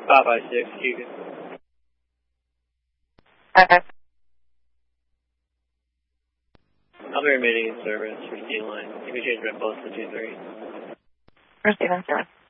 556, Hugo. Okay. I'll be remaining in service for C line. You can change my post to 23. Receiving, sir.